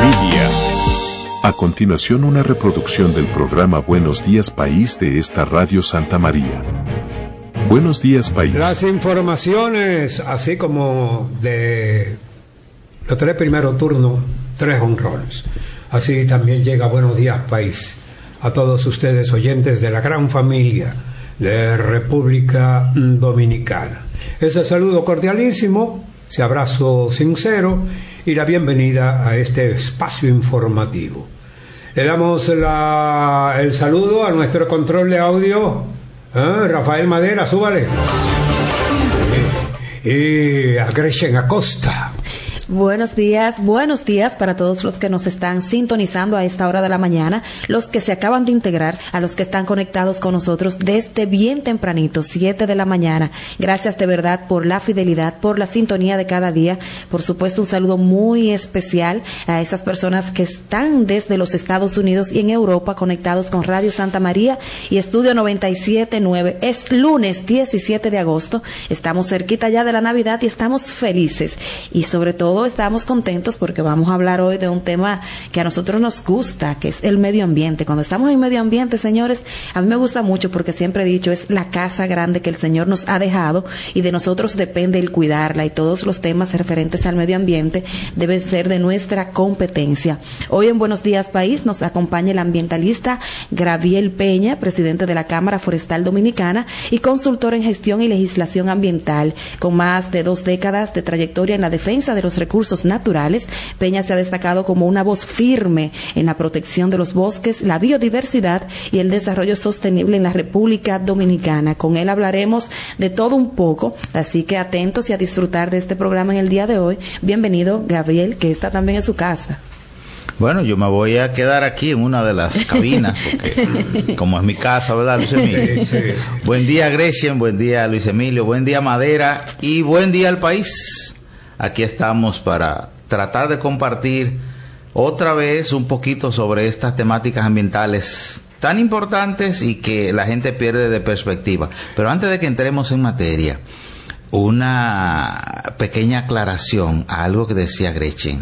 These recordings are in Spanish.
familia. A continuación, una reproducción del programa Buenos Días País de esta Radio Santa María. Buenos Días País. Las informaciones, así como de los 3 primeros turnos, 3 honrones. Así también llega Buenos Días País a todos ustedes, oyentes de la gran familia de República Dominicana. Ese saludo cordialísimo, ese abrazo sincero y la bienvenida a este espacio informativo. Le damos el saludo a nuestro control de audio, Rafael Madera, súbale. Y a Gretchen Acosta. Buenos días para todos los que nos están sintonizando a esta hora de la mañana, los que se acaban de integrar, a los que están conectados con nosotros desde bien tempranito, 7 de la mañana. Gracias de verdad por la fidelidad, por la sintonía de cada día. Por supuesto, un saludo muy especial a esas personas que están desde los Estados Unidos y en Europa conectados con Radio Santa María y Estudio 97.9. Es lunes 17 de agosto, estamos cerquita ya de la Navidad y estamos felices y sobre todo estamos contentos porque vamos a hablar hoy de un tema que a nosotros nos gusta, que es el medio ambiente. Cuando estamos en medio ambiente, señores, a mí me gusta mucho porque siempre he dicho, es la casa grande que el Señor nos ha dejado y de nosotros depende el cuidarla, y todos los temas referentes al medio ambiente deben ser de nuestra competencia. Hoy en Buenos Días País nos acompaña el ambientalista Gabriel Peña, presidente de la Cámara Forestal Dominicana y consultor en gestión y legislación ambiental, con más de 2 décadas de trayectoria en la defensa de los recursos naturales. Peña se ha destacado como una voz firme en la protección de los bosques, la biodiversidad y el desarrollo sostenible en la República Dominicana. Con él hablaremos de todo un poco, así que atentos y a disfrutar de este programa en el día de hoy. Bienvenido, Gabriel, que está también en su casa. Bueno, yo me voy a quedar aquí en una de las cabinas, porque como es mi casa, ¿verdad, Luis Emilio? Sí. Buen día, Gretchen, buen día, Luis Emilio, buen día, Madera, y buen día al país. Aquí estamos para tratar de compartir otra vez un poquito sobre estas temáticas ambientales tan importantes y que la gente pierde de perspectiva. Pero antes de que entremos en materia, una pequeña aclaración a algo que decía Gretchen.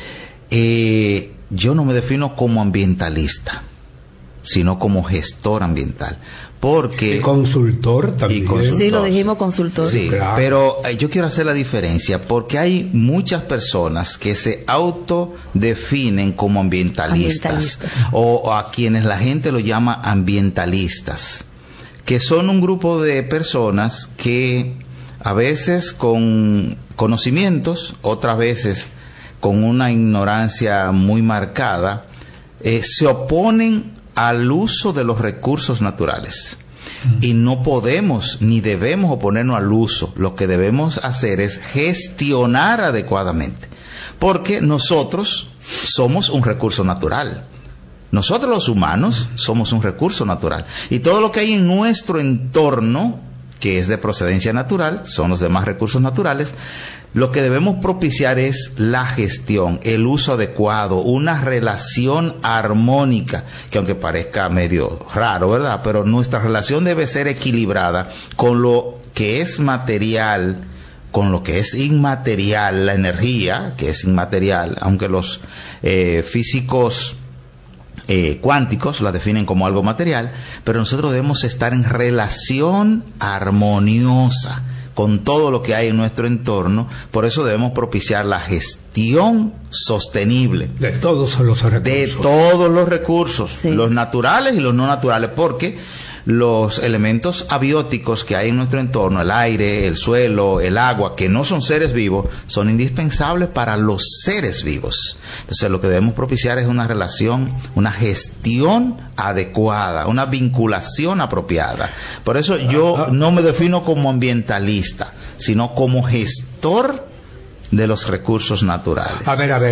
Yo no me defino como ambientalista, sino como gestor ambiental. Porque y consultor también. Sí, lo dijimos, consultor. Sí, claro. Pero yo quiero hacer la diferencia porque hay muchas personas que se autodefinen como ambientalistas. O a quienes la gente lo llama ambientalistas, que son un grupo de personas que a veces con conocimientos, otras veces con una ignorancia muy marcada, se oponen al uso de los recursos naturales. Y no podemos ni debemos oponernos al uso. Lo que debemos hacer es gestionar adecuadamente, porque nosotros somos un recurso natural. Nosotros los humanos somos un recurso natural, y todo lo que hay en nuestro entorno, que es de procedencia natural, son los demás recursos naturales. Lo que debemos propiciar es la gestión, el uso adecuado, una relación armónica, que aunque parezca medio raro, ¿verdad? Pero nuestra relación debe ser equilibrada con lo que es material, con lo que es inmaterial, la energía, que es inmaterial, aunque los físicos cuánticos la definen como algo material, pero nosotros debemos estar en relación armoniosa con todo lo que hay en nuestro entorno. Por eso debemos propiciar la gestión sostenible de todos los recursos. De todos los recursos, sí, los naturales y los no naturales, porque los elementos abióticos que hay en nuestro entorno, el aire, el suelo, el agua, que no son seres vivos, son indispensables para los seres vivos. Entonces lo que debemos propiciar es una relación, una gestión adecuada, una vinculación apropiada. Por eso yo no me defino como ambientalista, sino como gestor de los recursos naturales.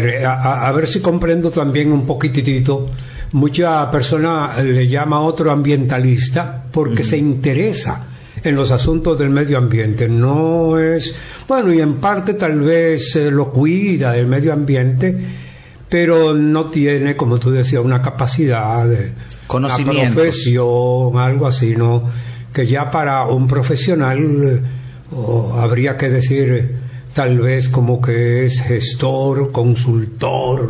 A ver si comprendo también un poquitito. Mucha persona le llama a otro ambientalista porque se interesa en los asuntos del medio ambiente. No es, bueno, y en parte tal vez lo cuida el medio ambiente, pero no tiene, como tú decías, una capacidad de conocimiento, una profesión, algo así, ¿no? Que ya para un profesional habría que decir tal vez como que es gestor, consultor,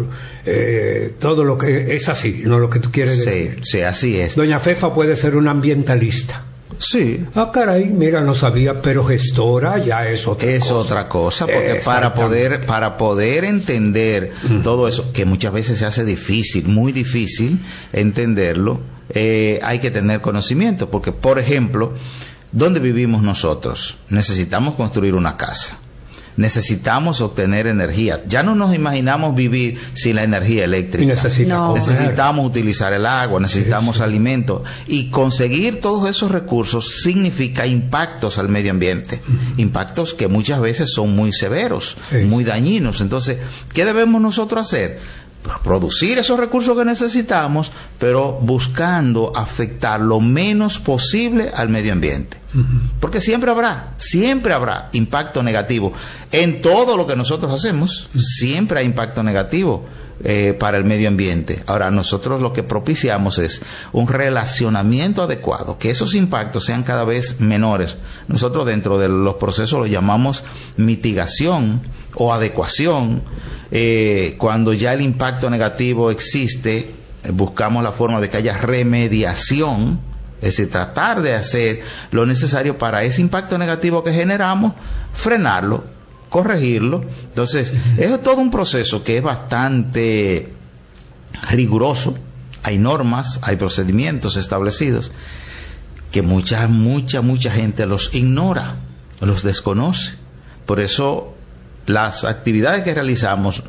todo lo que es así, no lo que tú quieres decir. Sí, así es. Doña Fefa puede ser una ambientalista. Sí. Ah, caray, mira, no sabía, pero gestora ya es otra cosa. Es otra cosa, porque para poder entender todo eso, que muchas veces se hace difícil, muy difícil entenderlo, hay que tener conocimiento, porque, por ejemplo, ¿dónde vivimos nosotros? Necesitamos construir una casa. Necesitamos obtener energía. Ya no nos imaginamos vivir sin la energía eléctrica. Y necesitamos utilizar el agua, necesitamos alimento. Y conseguir todos esos recursos significa impactos al medio ambiente. Impactos que muchas veces son muy severos, muy dañinos. Entonces, ¿qué debemos nosotros hacer? Producir esos recursos que necesitamos, pero buscando afectar lo menos posible al medio ambiente. Porque siempre habrá impacto negativo en todo lo que nosotros hacemos. Siempre hay impacto negativo para el medio ambiente. Ahora, nosotros lo que propiciamos es un relacionamiento adecuado, que esos impactos sean cada vez menores. Nosotros dentro de los procesos lo llamamos mitigación o adecuación. Cuando ya el impacto negativo existe, buscamos la forma de que haya remediación, es decir, tratar de hacer lo necesario para ese impacto negativo que generamos, frenarlo, corregirlo. Entonces, eso es todo un proceso que es bastante riguroso. Hay normas, hay procedimientos establecidos que mucha gente los ignora, los desconoce. Por eso las actividades que realizamos,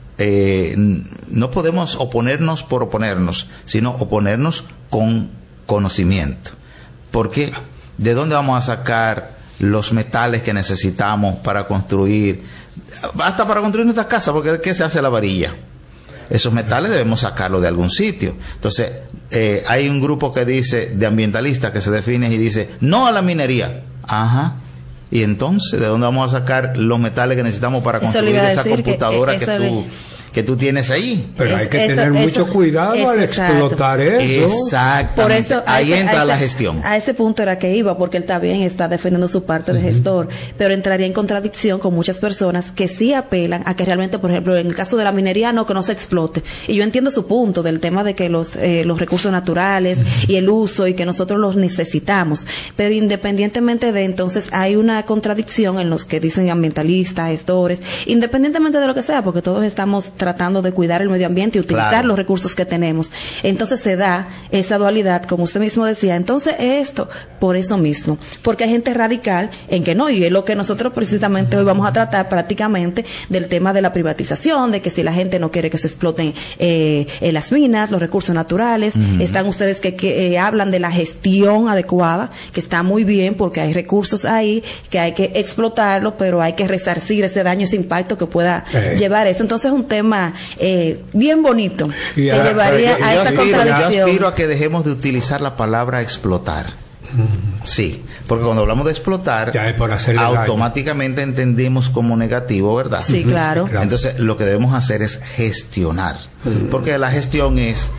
no podemos oponernos por oponernos, sino oponernos con conocimiento. Porque ¿de dónde vamos a sacar los metales que necesitamos para construir, hasta para construir nuestra casa? Porque ¿de qué se hace la varilla? Esos metales debemos sacarlos de algún sitio. Entonces, hay un grupo que dice, de ambientalistas, que se define y dice, no a la minería. Ajá. Y entonces, ¿de dónde vamos a sacar los metales que necesitamos para construir esa computadora que tú tienes ahí? Pero hay que tener mucho cuidado al explotar eso. Exactamente. Por eso, ahí entra la gestión. A ese punto era que iba, porque él también está defendiendo su parte de gestor, pero entraría en contradicción con muchas personas que sí apelan a que realmente, por ejemplo, en el caso de la minería, que no se explote. Y yo entiendo su punto del tema de que los recursos naturales y el uso, y que nosotros los necesitamos. Pero independientemente de, entonces, hay una contradicción en los que dicen ambientalistas, gestores, independientemente de lo que sea, porque todos estamos tratando de cuidar el medio ambiente y utilizar los recursos que tenemos. Entonces se da esa dualidad, como usted mismo decía. Entonces esto, por eso mismo, porque hay gente radical en que no, y es lo que nosotros precisamente hoy vamos a tratar prácticamente, del tema de la privatización, de que si la gente no quiere que se exploten las minas, los recursos naturales. Están ustedes que hablan de la gestión adecuada, que está muy bien, porque hay recursos ahí que hay que explotarlos, pero hay que resarcir ese daño, ese impacto que pueda llevar eso. Entonces es un tema bien bonito, que llevaría a esa contradicción. Yo aspiro a que dejemos de utilizar la palabra explotar. Sí, porque cuando hablamos de explotar, automáticamente entendemos como negativo, ¿verdad? Sí, claro. Entonces, lo que debemos hacer es gestionar, porque la gestión es,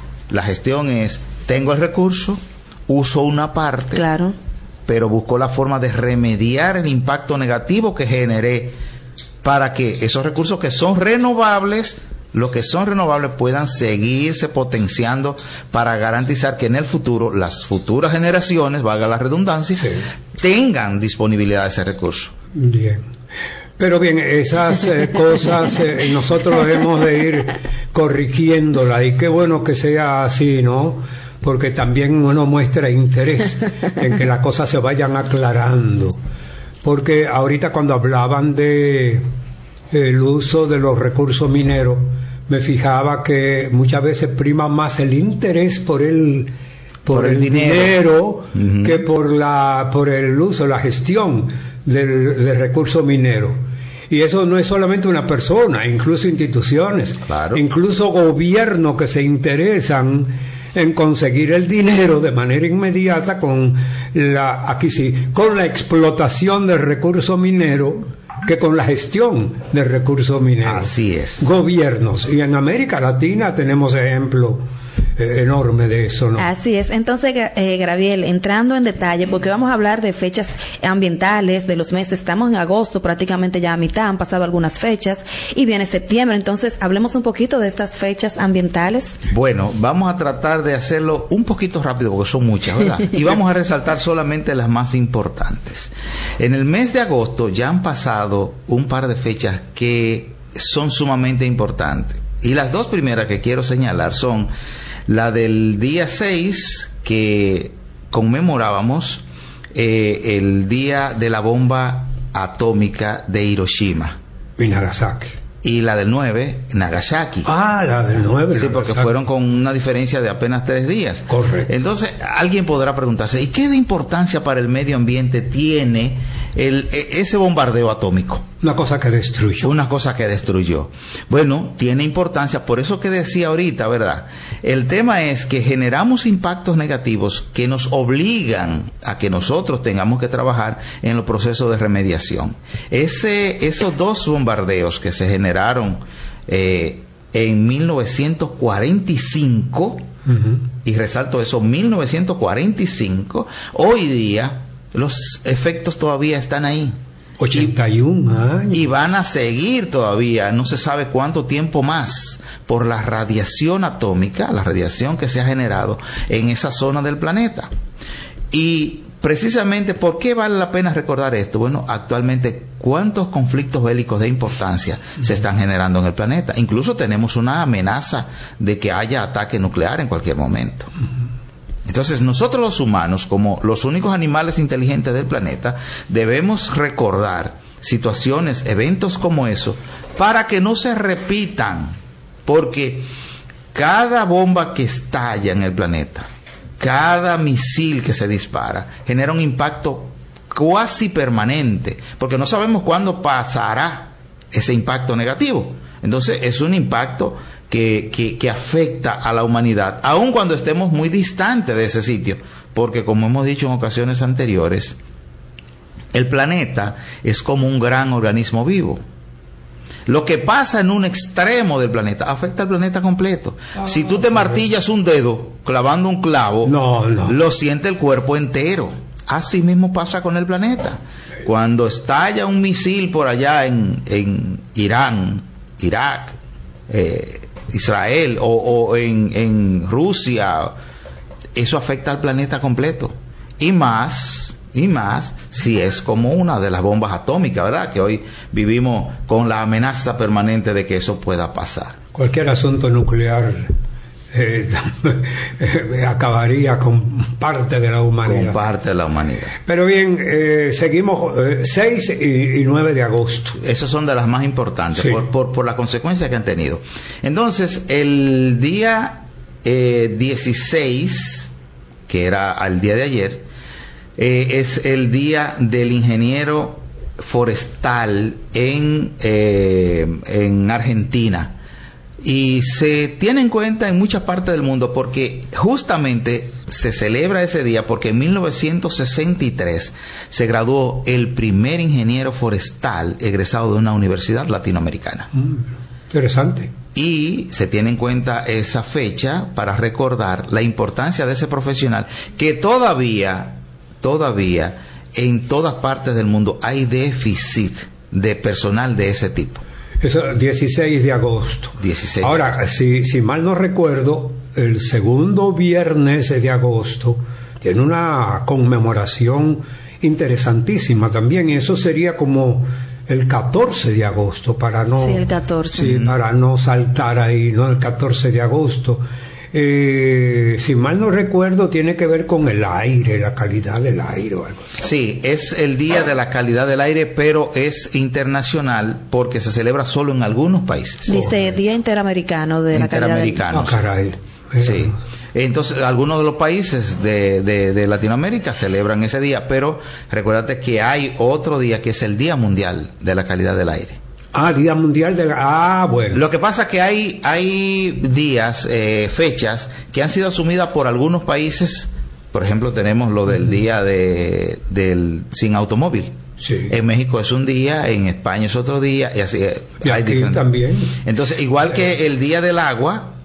tengo el recurso, uso una parte, claro, pero busco la forma de remediar el impacto negativo que generé, para que esos recursos que son renovables, los que son renovables, puedan seguirse potenciando, para garantizar que en el futuro, las futuras generaciones, valga la redundancia, tengan disponibilidad de ese recurso. Bien. Pero bien, esas cosas nosotros debemos de ir corrigiéndolas, y qué bueno que sea así, ¿no? Porque también uno muestra interés en que las cosas se vayan aclarando. Porque ahorita cuando hablaban de el uso de los recursos mineros, me fijaba que muchas veces prima más el interés por el dinero que por el uso, la gestión del recurso minero. Y eso no es solamente una persona, incluso instituciones, incluso gobiernos que se interesan en conseguir el dinero de manera inmediata con la explotación del recurso minero, que con la gestión del recurso minero. Así es. Gobiernos. Y en América Latina tenemos ejemplos enorme de eso, ¿no? Así es. Entonces, Graviel, entrando en detalle, porque vamos a hablar de fechas ambientales, de los meses, estamos en agosto, prácticamente ya a mitad, han pasado algunas fechas, y viene septiembre, entonces hablemos un poquito de estas fechas ambientales. Bueno, vamos a tratar de hacerlo un poquito rápido, porque son muchas, ¿verdad? Y vamos a resaltar solamente las más importantes. En el mes de agosto ya han pasado un par de fechas que son sumamente importantes. Y las dos primeras que quiero señalar son la del día 6, que conmemorábamos el día de la bomba atómica de Hiroshima. Y Nagasaki. Y la del 9, Nagasaki. Ah, la del 9. Sí, porque fueron con una diferencia de apenas 3 días. Correcto. Entonces, alguien podrá preguntarse, ¿y qué de importancia para el medio ambiente tiene ese bombardeo atómico? Una cosa que destruyó. Una cosa que destruyó. Bueno, tiene importancia, por eso que decía ahorita, ¿verdad? El tema es que generamos impactos negativos que nos obligan a que nosotros tengamos que trabajar en los procesos de remediación. Esos 2 bombardeos que se generaron en 1945, y resalto eso, 1945, hoy día los efectos todavía están ahí. 81 años. Y van a seguir todavía, no se sabe cuánto tiempo más, por la radiación atómica, la radiación que se ha generado en esa zona del planeta. Y precisamente, ¿por qué vale la pena recordar esto? Bueno, actualmente, ¿cuántos conflictos bélicos de importancia se están generando en el planeta? Incluso tenemos una amenaza de que haya ataque nuclear en cualquier momento. Entonces, nosotros los humanos, como los únicos animales inteligentes del planeta, debemos recordar situaciones, eventos como eso, para que no se repitan, porque cada bomba que estalla en el planeta, cada misil que se dispara, genera un impacto cuasi permanente, porque no sabemos cuándo pasará ese impacto negativo. Entonces, es un impacto que afecta a la humanidad, aun cuando estemos muy distantes de ese sitio, porque como hemos dicho en ocasiones anteriores, el planeta es como un gran organismo vivo. Lo que pasa en un extremo del planeta afecta al planeta completo. Si tú te martillas un dedo clavando un clavo, lo siente el cuerpo entero. Así mismo pasa con el planeta. Cuando estalla un misil por allá en Irán, Irak, Israel o en Rusia, eso afecta al planeta completo. Y más si es como una de las bombas atómicas, ¿verdad? Que hoy vivimos con la amenaza permanente de que eso pueda pasar. Cualquier asunto nuclear acabaría con parte de la humanidad. Con parte de la humanidad. Pero bien, seguimos 6 y 9 de agosto. Esos son de las más importantes, sí, por la consecuencia que han tenido. Entonces, el día 16, que era el día de ayer, es el día del ingeniero forestal en Argentina. Y se tiene en cuenta en muchas partes del mundo porque justamente se celebra ese día porque en 1963 se graduó el primer ingeniero forestal egresado de una universidad latinoamericana. Interesante. Y se tiene en cuenta esa fecha para recordar la importancia de ese profesional que todavía en todas partes del mundo hay déficit de personal de ese tipo. Eso, 16 de agosto. 16 Ahora, de agosto. Si mal no recuerdo, el segundo viernes de agosto tiene una conmemoración interesantísima también, y eso sería como el 14 de agosto, para no... Sí, el 14. Sí, para no saltar ahí, ¿no? El 14 de agosto. Si mal no recuerdo, tiene que ver con el aire, la calidad del aire o algo así. Sí, es el día de la calidad del aire, pero es internacional porque se celebra solo en algunos países. Dice Día Interamericano de la calidad del aire. Ah, caray. Sí. Entonces, algunos de los países de Latinoamérica celebran ese día, pero recuérdate que hay otro día que es el Día Mundial de la Calidad del Aire. Ah, Día Mundial de la... Ah, bueno. Lo que pasa es que hay días, fechas, que han sido asumidas por algunos países. Por ejemplo, tenemos lo del día del sin automóvil. Sí. En México es un día, en España es otro día, y así Y hay aquí diferentes. también. Entonces, igual que el Día del Agua,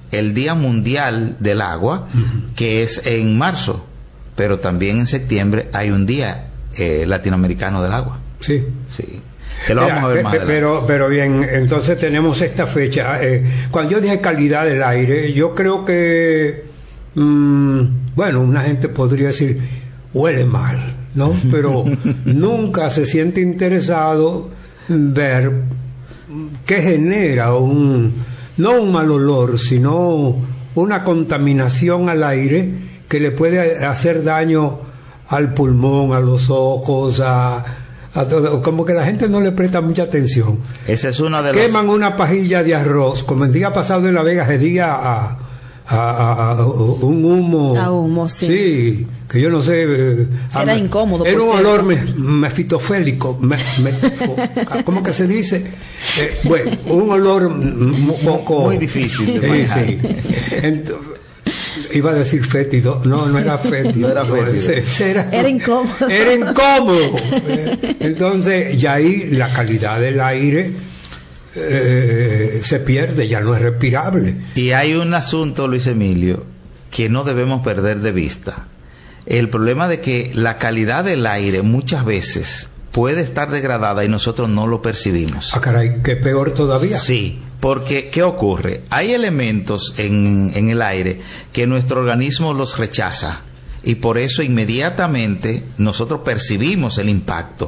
el Día Mundial del Agua, que es en marzo, pero también en septiembre hay un Día Latinoamericano del Agua. Sí. Sí. Que lo vamos a ver más adelante. Pero bien, entonces tenemos esta fecha. Cuando yo dije calidad del aire, yo creo que, bueno, una gente podría decir, huele mal, ¿no? Pero nunca se siente interesado en ver qué genera no un mal olor, sino una contaminación al aire que le puede hacer daño al pulmón, a los ojos, a todo. Como que la gente no le presta mucha atención. Esa es una de las... Queman una pajilla de arroz, como el día pasado en La Vega se diga a un humo. A humo, sí. Sí, que yo no sé. Era incómodo. Era un olor mefitofélico. ¿Cómo que se dice? Bueno, un olor un poco... Muy difícil de manejar. Sí. Iba a decir fétido. No era fétido. No era fétido. Era incómodo. Era incómodo. Entonces, ya ahí la calidad del aire se pierde, ya no es respirable. Y hay un asunto, Luis Emilio, que no debemos perder de vista. El problema de que la calidad del aire muchas veces puede estar degradada y nosotros no lo percibimos. Ah, caray, que peor todavía. Sí, porque ¿qué ocurre? Hay elementos en el aire que nuestro organismo los rechaza y por eso inmediatamente nosotros percibimos el impacto.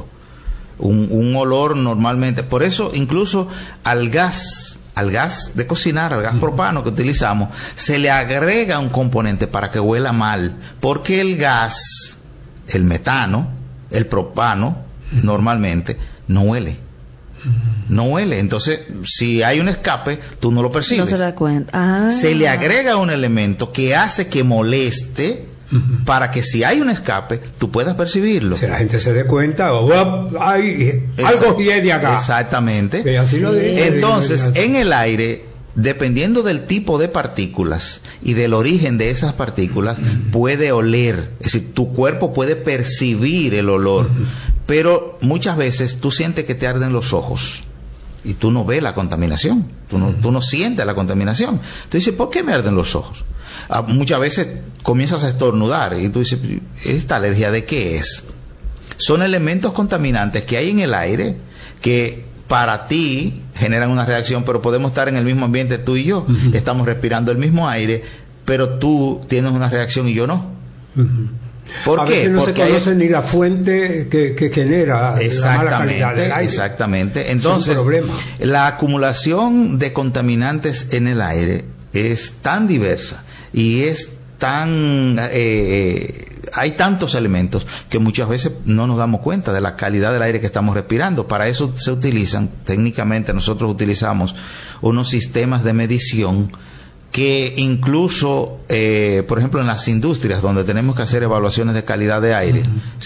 Un olor normalmente, por eso incluso al gas de cocinar, al gas propano que utilizamos, se le agrega un componente para que huela mal, porque el gas, el metano, el propano, normalmente no huele. No huele, entonces si hay un escape, tú no lo percibes. No se da cuenta. Se le agrega un elemento que hace que moleste, para que si hay un escape, tú puedas percibirlo. Si la gente se dé cuenta, hay algo hiede acá. Exactamente. Que así lo dice. Entonces, en el aire, dependiendo del tipo de partículas y del origen de esas partículas, puede oler. Es decir, tu cuerpo puede percibir el olor. Pero muchas veces tú sientes que te arden los ojos y tú no ves la contaminación, tú no sientes la contaminación. Tú dices, ¿por qué me arden los ojos? Muchas veces comienzas a estornudar y tú dices, ¿esta alergia de qué es? Son elementos contaminantes que hay en el aire que para ti generan una reacción, pero podemos estar en el mismo ambiente tú y yo. Estamos respirando el mismo aire, pero tú tienes una reacción y yo no. ¿Por qué? Veces no porque se conoce ni la fuente que genera la mala calidad del aire. Exactamente. Entonces, la acumulación de contaminantes en el aire es tan diversa y es tan... hay tantos elementos que muchas veces no nos damos cuenta de la calidad del aire que estamos respirando. Para eso se utilizan, técnicamente nosotros utilizamos unos sistemas de medición que incluso, por ejemplo, en las industrias donde tenemos que hacer evaluaciones de calidad de aire,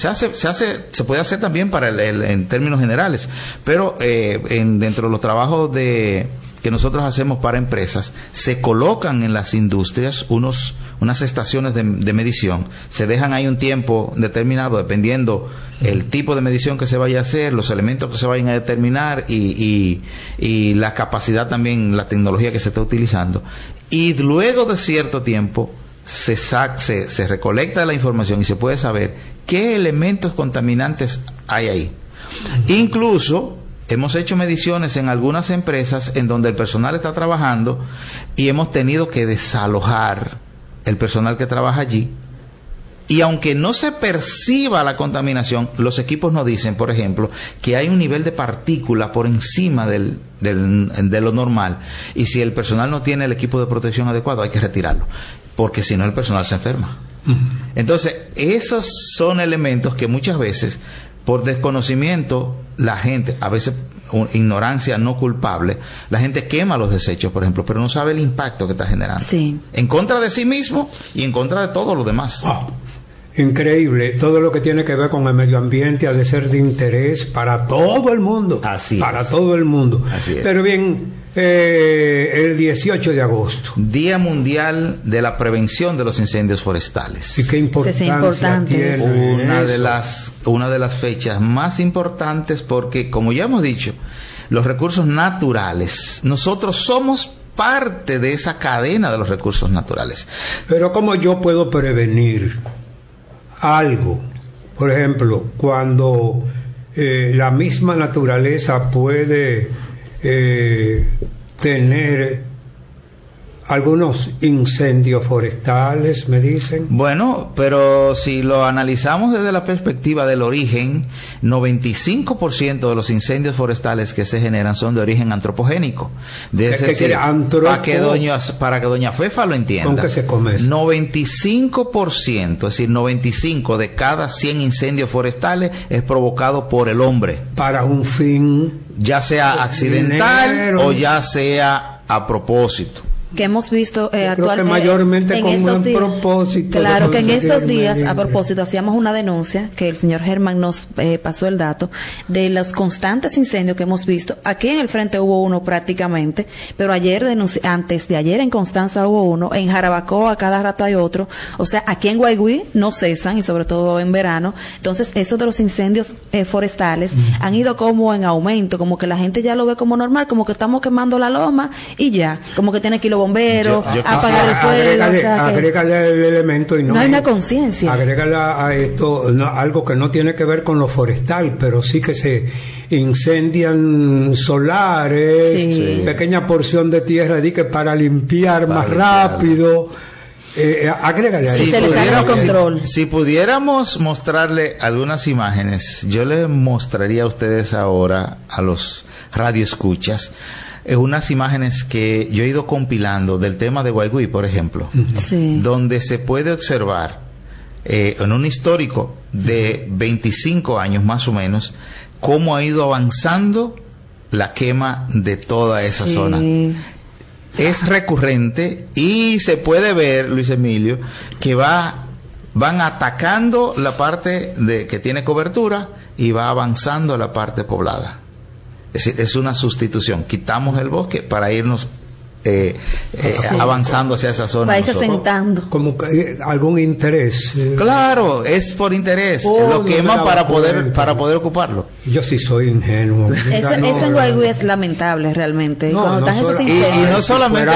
se puede hacer también en términos generales, pero dentro de los trabajos que nosotros hacemos para empresas, se colocan en las industrias unas estaciones de medición, se dejan ahí un tiempo determinado dependiendo el tipo de medición que se vaya a hacer, los elementos que se vayan a determinar y la capacidad también, la tecnología que se está utilizando. Y luego de cierto tiempo se recolecta la información y se puede saber qué elementos contaminantes hay ahí. Incluso hemos hecho mediciones en algunas empresas en donde el personal está trabajando y hemos tenido que desalojar el personal que trabaja allí. Y aunque no se perciba la contaminación, los equipos nos dicen, por ejemplo, que hay un nivel de partícula por encima de lo normal. Y si el personal no tiene el equipo de protección adecuado, hay que retirarlo, porque si no el personal se enferma. Entonces, esos son elementos que muchas veces, por desconocimiento, la gente, a veces ignorancia no culpable, la gente quema los desechos, por ejemplo, pero no sabe el impacto que está generando. Sí. En contra de sí mismo y en contra de todo lo demás. Increíble, todo lo que tiene que ver con el medio ambiente ha de ser de interés para todo el mundo. Así para es. todo el mundo. Así es. Pero bien, el 18 de agosto. Día Mundial de la Prevención de los Incendios Forestales. ¿Y qué importancia tiene una de las fechas más importantes porque, como ya hemos dicho, los recursos naturales, nosotros somos parte de esa cadena de los recursos naturales. Pero ¿cómo yo puedo prevenir algo? Por ejemplo, cuando la misma naturaleza puede tener algunos incendios forestales, me dicen. Bueno, pero si lo analizamos desde la perspectiva del origen, 95% de los incendios forestales que se generan son de origen antropogénico. Para que doña Fefa lo entienda. ¿Con qué se come eso? 95%, es decir, 95 de cada 100 incendios forestales es provocado por el hombre. Para un fin, ya sea accidental dinero, o ya sea a propósito. Que hemos visto actualmente, creo que mayormente con un propósito. Claro, que en estos días, a propósito, hacíamos una denuncia, que el señor Germán nos pasó el dato, de los constantes incendios que hemos visto. Aquí en el frente hubo uno prácticamente, pero antes de ayer en Constanza hubo uno, en Jarabacoa cada rato hay otro. O sea, aquí en Guaigüí no cesan, y sobre todo en verano. Entonces, eso de los incendios forestales han ido como en aumento, como que la gente ya lo ve como normal, como que estamos quemando la loma y ya, como que tiene que ir los bomberos, apagar el fuego. Agrégale el elemento y no hay una conciencia. Agrégale a esto algo que no tiene que ver con lo forestal, pero sí que se incendian solares, pequeña porción de tierra para limpiar más rápido. Agrégale a eso. Si pudiéramos mostrarle algunas imágenes, yo les mostraría a ustedes ahora, a los radioescuchas, unas imágenes que yo he ido compilando del tema de Guaigüí, por ejemplo, donde se puede observar en un histórico de 25 años más o menos cómo ha ido avanzando la quema de toda esa zona. Es recurrente y se puede ver, Luis Emilio, que van atacando la parte que tiene cobertura y va avanzando la parte poblada. Es decir, es una sustitución. Quitamos el bosque para irnos avanzando hacia esa zona. Va asentando. Como que algún interés. Claro, es por interés. Lo queman para poder ocuparlo. Yo sí soy ingenuo. Eso en Guaigüí es lamentable realmente. Y no solamente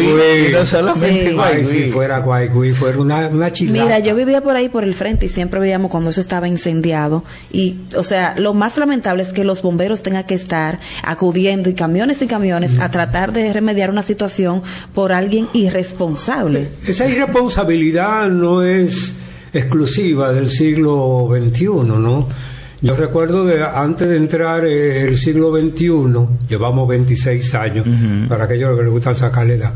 Guaigüí. Si fuera Guaigüí, fuera una chilada. Mira, yo vivía por ahí por el frente y siempre veíamos cuando eso estaba incendiado. Y, o sea, lo más lamentable es que los bomberos tengan que estar acudiendo y camiones a tratar de remediar una situación por alguien irresponsable. Esa irresponsabilidad no es exclusiva del siglo XXI, ¿no? Yo recuerdo antes de entrar el siglo XXI, llevamos 26 años, para aquellos que les gustan sacarle edad,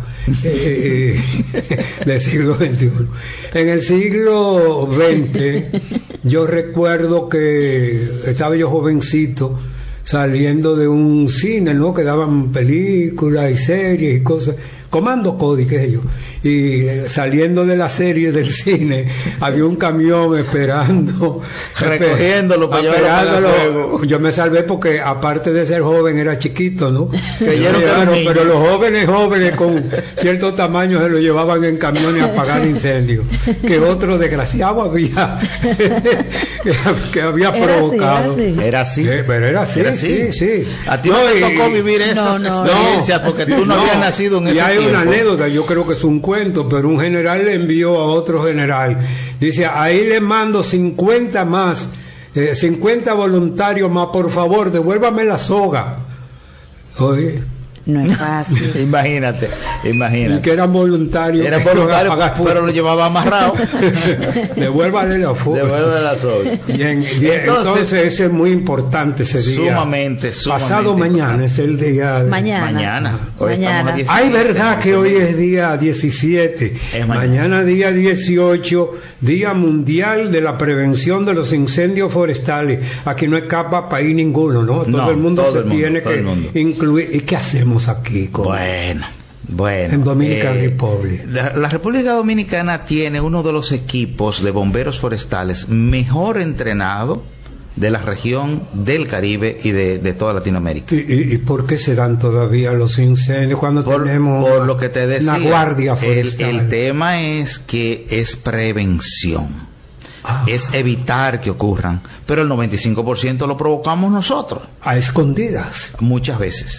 del siglo XXI. En el siglo XX, yo recuerdo que estaba yo jovencito, saliendo de un cine, ¿no? Que daban películas y series y cosas, Comando Cody, qué sé yo, y saliendo de la serie del cine había un camión recogiéndolo para llevarlo. Yo me salvé porque aparte de ser joven era chiquito, ¿no? Pero los jóvenes con cierto tamaño se lo llevaban en camiones a apagar incendios, que otro desgraciado había que había provocado. Era así. Pero era así, sí. A ti no te tocó vivir esas experiencias porque tú no habías nacido en ese tiempo. Hay una anécdota, yo creo que es un cuento, pero un general le envió a otro general. Dice, ahí le mando 50 más, 50 voluntarios más, por favor, devuélvame la soga. Oye. No es fácil. Imagínate. Y que eran voluntarios. Pero lo llevaba amarrado. Devuélvale la soga. Entonces ese es muy importante ese día. Sumamente. Pasado mañana es el día. Mañana. Ay, verdad que hoy es día 17. Mañana día 18, Día Mundial de la Prevención de los Incendios Forestales. Aquí no escapa país ninguno, ¿no? Todo el mundo tiene que incluir. ¿Y qué hacemos aquí? Bueno, en Dominican Republic. La República Dominicana tiene uno de los equipos de bomberos forestales mejor entrenado de la región del Caribe y de toda Latinoamérica. ¿Y por qué se dan todavía los incendios cuando tenemos por lo que te decía, una guardia forestal? El tema es que es prevención. Es evitar que ocurran, pero el 95% lo provocamos nosotros. A escondidas. Muchas veces.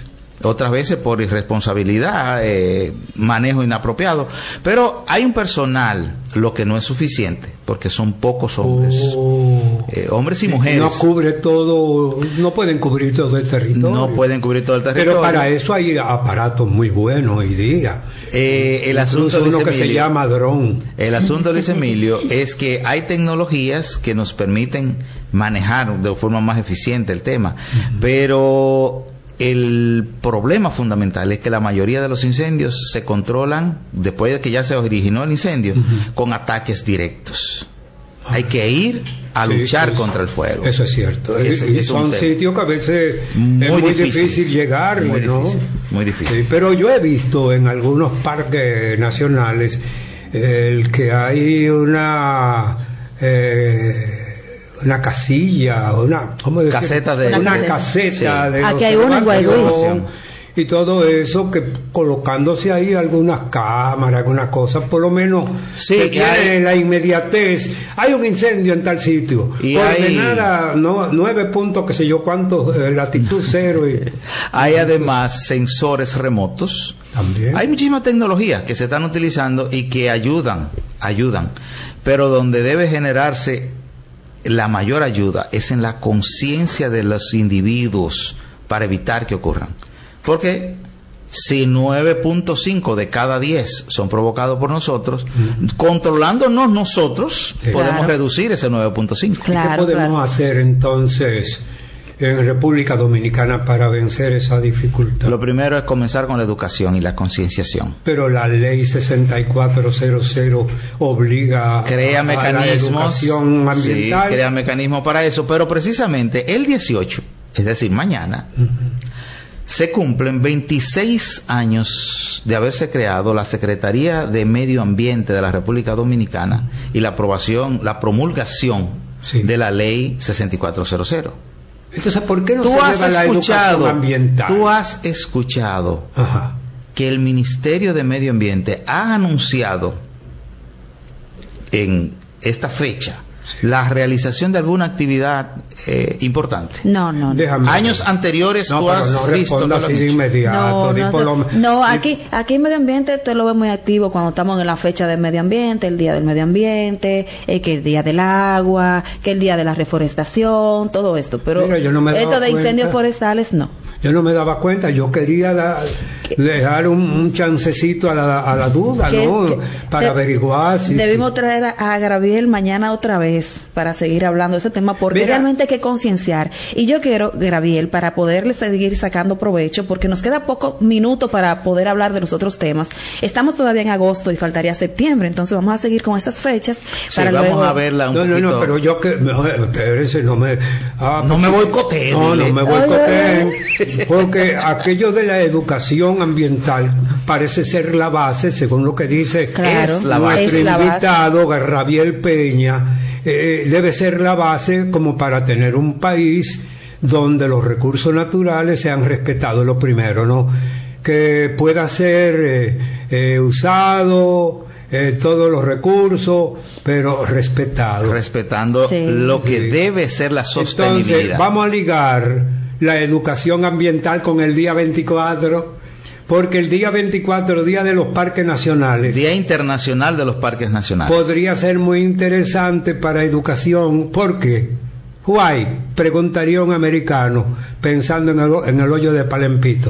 otras veces por irresponsabilidad, manejo inapropiado, pero hay un personal, lo que no es suficiente, porque son pocos hombres, hombres y mujeres. No cubre todo, no pueden cubrir todo el territorio. No pueden cubrir todo el territorio. Pero para eso hay aparatos muy buenos hoy día. El asunto, uno Luis que Emilio, se llama dron. El asunto, Luis Emilio, es que hay tecnologías que nos permiten manejar de forma más eficiente el tema, pero el problema fundamental es que la mayoría de los incendios se controlan después de que ya se originó el incendio, con ataques directos. Hay que ir a luchar contra el fuego. Eso es cierto. Y son sitios que a veces es muy difícil llegar, ¿no? Muy difícil. Sí, pero yo he visto en algunos parques nacionales el que hay una casilla, caseta de aquí hay una en Guaidó y todo eso, que colocándose ahí algunas cámaras, algunas cosas, por lo menos se tiene la inmediatez. Hay un incendio en tal sitio, y ordenada, 9 puntos, qué sé yo cuántos, latitud 0. Hay además sensores remotos. También hay muchísimas tecnologías que se están utilizando y que ayudan, pero donde debe generarse la mayor ayuda es en la conciencia de los individuos para evitar que ocurran. Porque si 9.5 de cada 10 son provocados por nosotros, controlándonos nosotros, podemos reducir ese 9.5. Claro, ¿qué podemos hacer entonces en República Dominicana para vencer esa dificultad? Lo primero es comenzar con la educación y la concienciación. Pero la ley 6400 obliga a la educación ambiental. Sí, crea mecanismos para eso, pero precisamente el 18, es decir, mañana, se cumplen 26 años de haberse creado la Secretaría de Medio Ambiente de la República Dominicana y la promulgación de la ley 6400. Entonces, ¿por qué no se lleva la educación ambiental? Tú has escuchado que el Ministerio de Medio Ambiente ha anunciado en esta fecha la realización de alguna actividad importante. No. Años anteriores tú has visto así de inmediato. Aquí en Medio Ambiente usted lo ve muy activo cuando estamos en la fecha del medio ambiente, el Día del Medio Ambiente, que el Día del Agua, que el Día de la Reforestación, todo esto. Pero esto de incendios forestales, no. Yo no me daba cuenta, yo quería dejar un chancecito a la duda, para averiguar si... Debimos traer a Graviel mañana otra vez para seguir hablando de ese tema, porque realmente hay que concienciar. Y yo quiero, Graviel, para poderle seguir sacando provecho, porque nos queda pocos minutos para poder hablar de los otros temas. Estamos todavía en agosto y faltaría septiembre, entonces vamos a seguir con esas fechas. Para vamos a verla un poquito. No, pero yo espérense, no me boicoteen. No me boicoteen. Porque aquello de la educación ambiental parece ser la base, según lo que dice nuestro invitado, Graviel Peña, debe ser la base como para tener un país donde los recursos naturales sean respetados, lo primero, ¿no? Que pueda ser usado todos los recursos, pero respetado. Respetando lo que debe ser la sostenibilidad. Entonces, vamos a ligar la educación ambiental con el día 24, porque el día 24, Día de los Parques Nacionales, Día Internacional de los Parques Nacionales, podría ser muy interesante para educación. ¿Por qué? Why? Preguntaría un americano pensando en el hoyo de Palempito.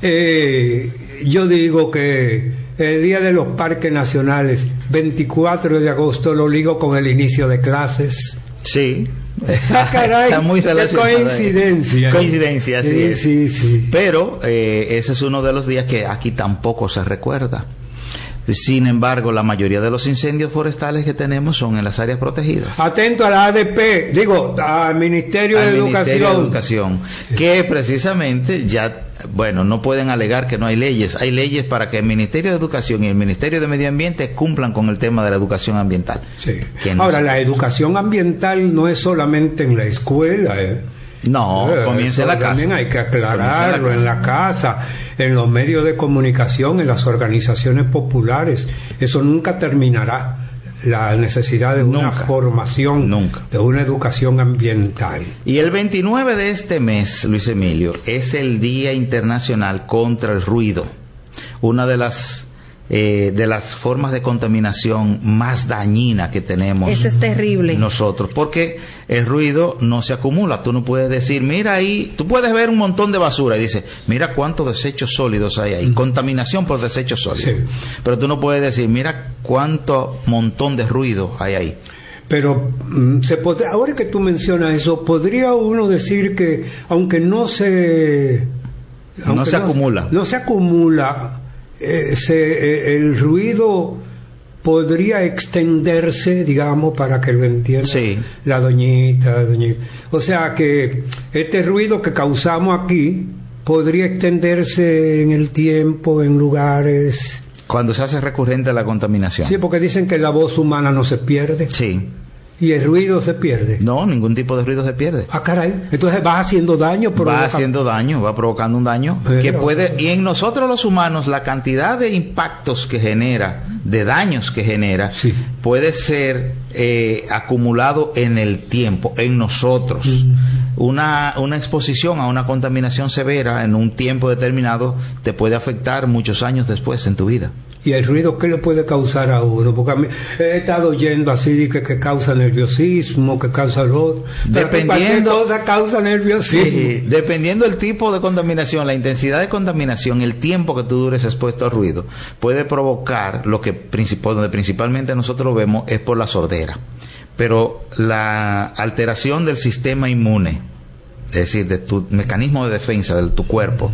Yo digo que el Día de los Parques Nacionales, 24 de agosto, lo ligo con el inicio de clases. Sí. Caray, está muy relacionado. Coincidencia, sí. Pero ese es uno de los días que aquí tampoco se recuerda. Sin embargo, la mayoría de los incendios forestales que tenemos son en las áreas protegidas. Atento a la ADP, al Ministerio de Educación. Sí. Que precisamente no pueden alegar que no hay leyes. Hay leyes para que el Ministerio de Educación y el Ministerio de Medio Ambiente cumplan con el tema de la educación ambiental. Sí. Ahora, la educación ambiental no es solamente en la escuela, No, comienza en la casa. También hay que aclararlo en la casa, en los medios de comunicación, en las organizaciones populares. Eso nunca terminará. la necesidad de una formación, de una educación ambiental. Y el 29 de este mes, Luis Emilio, es el Día Internacional contra el Ruido, una de las formas de contaminación más dañina que tenemos. Eso es terrible. Nosotros, porque el ruido no se acumula. Tú no puedes decir, mira ahí, tú puedes ver un montón de basura y dices, mira cuántos desechos sólidos hay ahí, contaminación por desechos sólidos. Sí. Pero tú no puedes decir, mira cuánto montón de ruido hay ahí. Pero ahora que tú mencionas eso, podría uno decir que aunque no se acumula, el ruido podría extenderse, digamos, para que lo entienda la doñita. O sea que este ruido que causamos aquí podría extenderse en el tiempo, en lugares... Cuando se hace recurrente la contaminación. Sí, porque dicen que la voz humana no se pierde. Sí. ¿Y el ruido se pierde? No, ningún tipo de ruido se pierde. Ah, caray. Entonces va haciendo daño. Va haciendo daño, va provocando un daño que puede... Y en nosotros los humanos, la cantidad de impactos que genera, de daños que genera, puede ser acumulado en el tiempo, en nosotros. Una exposición a una contaminación severa en un tiempo determinado te puede afectar muchos años después en tu vida. ¿Y el ruido qué le puede causar a uno? Porque a mí he estado oyendo así que causa nerviosismo, que causa dolor. Dependiendo, cosa causa nerviosismo. Sí, dependiendo del tipo de contaminación, la intensidad de contaminación, el tiempo que tú dures expuesto al ruido, puede provocar lo que donde principalmente nosotros lo vemos es por la sordera. Pero la alteración del sistema inmune, es decir, de tu mecanismo de defensa de tu cuerpo,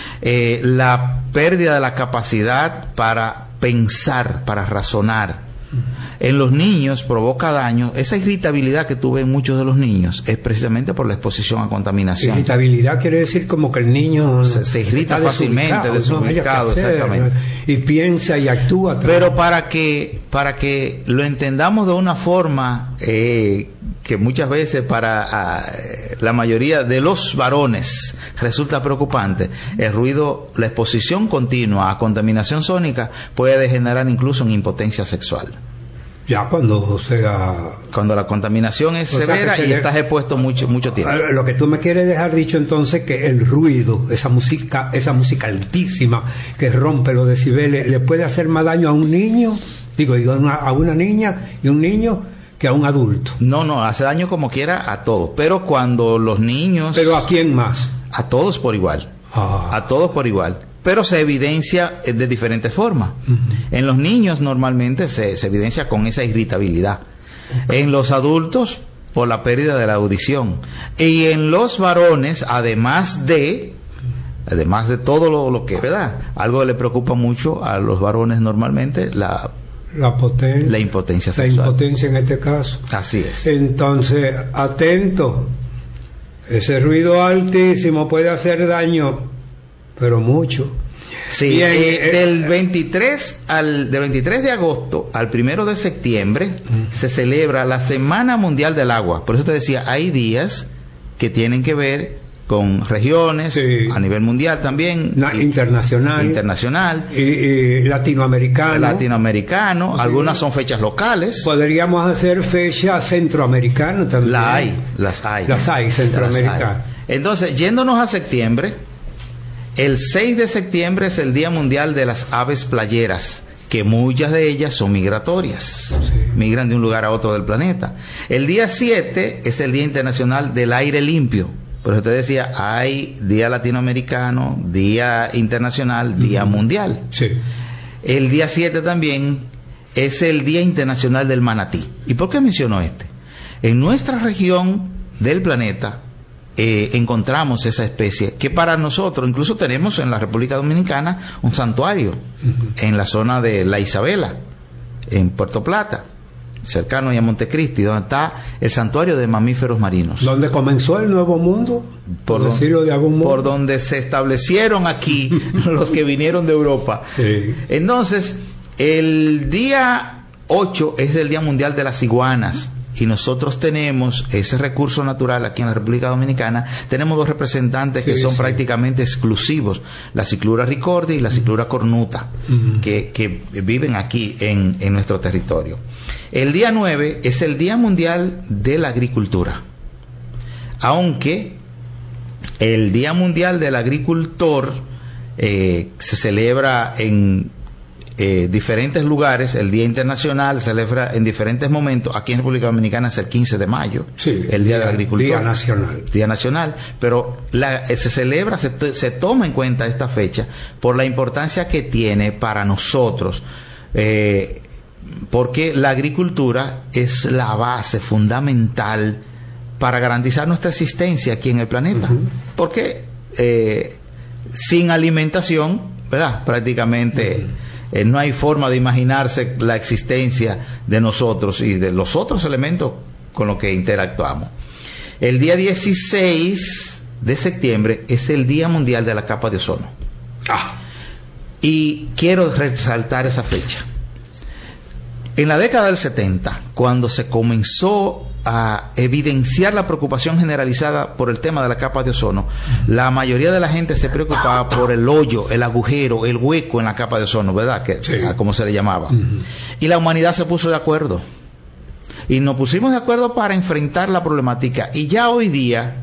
la pérdida de la capacidad para pensar, para razonar, en los niños provoca daño. Esa irritabilidad que tú ves en muchos de los niños es precisamente por la exposición a contaminación. Irritabilidad quiere decir como que el niño se irrita fácilmente, desubicado, exactamente. Y piensa y actúa. Pero para que lo entendamos de una forma que muchas veces para la mayoría de los varones resulta preocupante, el ruido, la exposición continua a contaminación sónica puede degenerar incluso en impotencia sexual. Ya cuando la contaminación es severa y estás expuesto mucho tiempo. Lo que tú me quieres dejar dicho entonces, que el ruido, esa música altísima que rompe los decibeles, le puede hacer más daño a un niño, a una niña y un niño, que a un adulto. No, hace daño como quiera a todos, pero cuando los niños... ¿Pero a quién más? A todos por igual. A todos por igual. Pero se evidencia de diferentes formas. En los niños normalmente se evidencia con esa irritabilidad. En los adultos, por la pérdida de la audición. Y en los varones, además de todo lo que, ¿verdad? Algo que le preocupa mucho a los varones normalmente, la impotencia sexual. La impotencia en este caso. Así es. Entonces, atento. Ese ruido altísimo puede hacer daño, pero mucho. Sí, del 23 de agosto al 1 de septiembre se celebra la Semana Mundial del Agua. Por eso te decía, hay días que tienen que ver con regiones, a nivel mundial también, internacional y latinoamericano. Algunas son fechas locales. Podríamos hacer fechas centroamericanas también. Las hay centroamericanas. Entonces, yéndonos a septiembre, el 6 de septiembre es el Día Mundial de las Aves Playeras, que muchas de ellas son migratorias, migran de un lugar a otro del planeta. El día 7 es el Día Internacional del Aire Limpio. Por eso te decía, hay Día Latinoamericano, Día Internacional, Día Mundial. Sí. El día 7 también es el Día Internacional del Manatí. ¿Y por qué menciono este? En nuestra región del planeta encontramos esa especie que para nosotros, incluso tenemos en la República Dominicana un santuario en la zona de La Isabela, en Puerto Plata, cercano a Montecristi, donde está el santuario de mamíferos marinos. ¿Dónde comenzó el Nuevo Mundo? Por decirlo de algún modo. Por donde se establecieron aquí los que vinieron de Europa. Sí. Entonces, el día 8 es el Día Mundial de las Iguanas. y nosotros tenemos ese recurso natural aquí en la República Dominicana, tenemos dos representantes que son prácticamente exclusivos, la ciclura ricordi y la ciclura cornuta, que viven aquí en nuestro territorio. El día 9 es el Día Mundial de la Agricultura, aunque el Día Mundial del Agricultor se celebra en diferentes lugares. El Día Internacional se celebra en diferentes momentos. Aquí en República Dominicana es el 15 de mayo, el Día del Agricultor. Día Nacional. Pero se celebra, se toma en cuenta esta fecha por la importancia que tiene para nosotros, porque la agricultura es la base fundamental para garantizar nuestra existencia aquí en el planeta. Porque sin alimentación, ¿verdad? Prácticamente no hay forma de imaginarse la existencia de nosotros y de los otros elementos con los que interactuamos. El día 16 de septiembre es el Día Mundial de la Capa de Ozono. Y quiero resaltar esa fecha. En la década del 70, cuando se comenzó a evidenciar la preocupación generalizada por el tema de la capa de ozono, la mayoría de la gente se preocupaba por el hoyo, el agujero, el hueco en la capa de ozono, ¿verdad? Como se le llamaba. Y la humanidad se puso de acuerdo. Y nos pusimos de acuerdo para enfrentar la problemática. Y ya hoy día,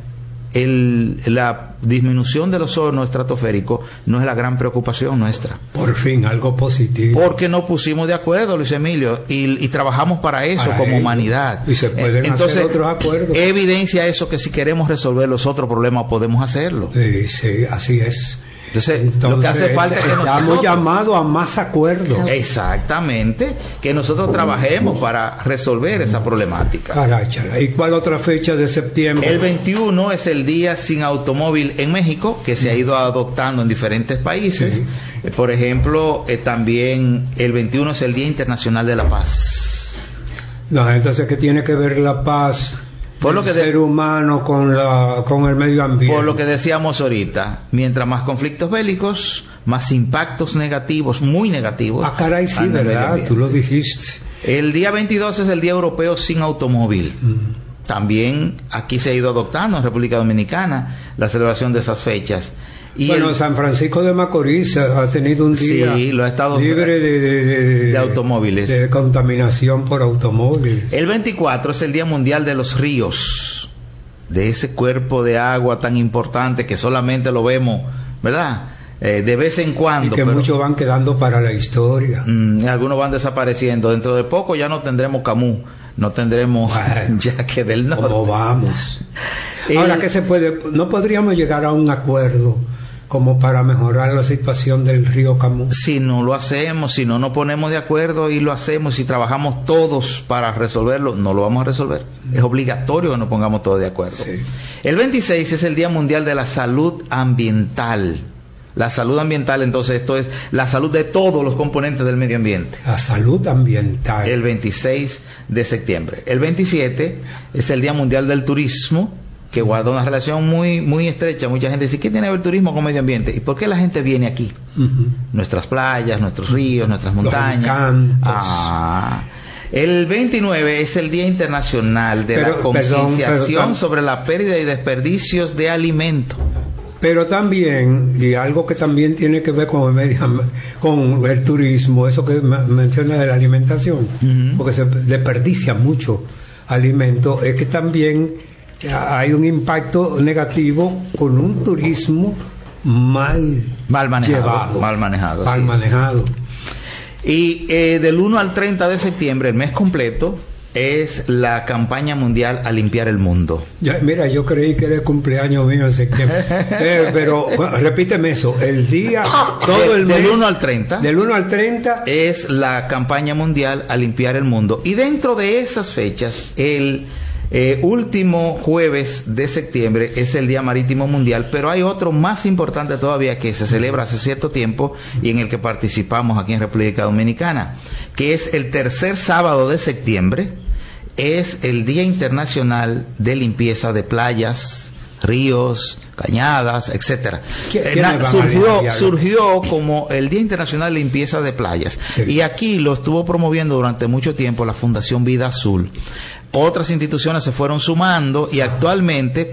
la disminución del ozono estratosférico no es la gran preocupación nuestra. Por fin, algo positivo. Porque nos pusimos de acuerdo, Luis Emilio, y trabajamos para eso como humanidad. Y se pueden hacer otros acuerdos. Evidencia eso, que si queremos resolver los otros problemas podemos hacerlo. Sí, así es. Entonces, lo que hace falta es que estamos llamados a más acuerdos. Exactamente, que nosotros trabajemos para resolver esa problemática. Caracha. ¿Y cuál otra fecha de septiembre? El 21 es el Día Sin Automóvil en México, que se ha ido adoptando en diferentes países. Por ejemplo, también el 21 es el Día Internacional de la Paz. No, entonces, ¿qué tiene que ver la paz? Por lo que ser humano con el medio ambiente. Por lo que decíamos ahorita, mientras más conflictos bélicos, más impactos negativos, muy negativos. Caray, sí, ¿verdad? Tú lo dijiste. El día 22 es el Día Europeo Sin Automóvil. También aquí se ha ido adoptando en República Dominicana la celebración de esas fechas. Y San Francisco de Macorís ha tenido un día lo ha estado libre de automóviles, de contaminación por automóviles. El 24 es el Día Mundial de los Ríos, de ese cuerpo de agua tan importante que solamente lo vemos, ¿verdad? De vez en cuando. Y que muchos van quedando para la historia. Algunos van desapareciendo. Dentro de poco ya no tendremos Camus, no tendremos Yaque del Norte. ¿Cómo vamos? Ahora, ¿qué se puede? ¿No podríamos llegar a un acuerdo como para mejorar la situación del río Camus? Si no lo hacemos, si no nos ponemos de acuerdo y lo hacemos, si trabajamos todos para resolverlo, no lo vamos a resolver. Es obligatorio que nos pongamos todos de acuerdo. El 26 es el Día Mundial de la Salud Ambiental. La salud ambiental, entonces, esto es la salud de todos los componentes del medio ambiente. La salud ambiental. El 26 de septiembre. El 27 es el Día Mundial del Turismo, que guarda una relación muy, muy estrecha. Mucha gente dice, ¿qué tiene que ver el turismo con medio ambiente? ¿Y por qué la gente viene aquí? Nuestras playas, nuestros ríos, nuestras montañas. El 29 es el Día Internacional de la concienciación sobre la pérdida y desperdicios de alimentos. Pero también, y algo que también tiene que ver con el turismo, eso que menciona de la alimentación, porque se desperdicia mucho alimento, es que también hay un impacto negativo con un turismo mal manejado. Y del 1 al 30 de septiembre, el mes completo, es la campaña mundial a limpiar el mundo. Mira, yo creí que era el cumpleaños mío en septiembre. Pero repíteme eso, el día, todo el mes. Del 1 al 30. Del 1 al 30. Es la campaña mundial a limpiar el mundo. Y dentro de esas fechas, el último jueves de septiembre es el Día Marítimo Mundial, pero hay otro más importante todavía que se celebra hace cierto tiempo y en el que participamos aquí en República Dominicana, que es el tercer sábado de septiembre. Es el Día Internacional de Limpieza de Playas, ríos, cañadas, etcétera. ¿Quiénes surgió como el Día Internacional de Limpieza de Playas. Sí. Y aquí lo estuvo promoviendo durante mucho tiempo la Fundación Vida Azul. Otras instituciones se fueron sumando y actualmente